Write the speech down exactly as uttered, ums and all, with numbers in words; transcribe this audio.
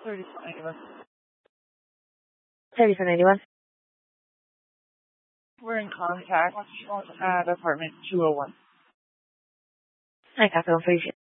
thirty-four ninety-one. thirty-four ninety-one. We're in contact at apartment two oh one. I got the information.